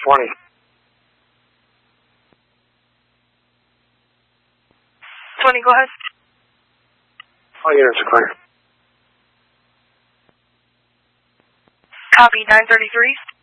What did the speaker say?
20. Go ahead. All units are clear. Copy, 933.